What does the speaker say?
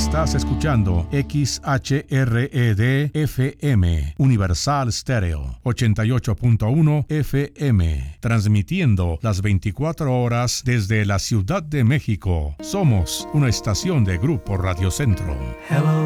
Estás escuchando XHRED-FM, Universal Stereo, 88.1 FM, transmitiendo las 24 horas desde la Ciudad de México. Somos una estación de Grupo Radio Centro. Hello,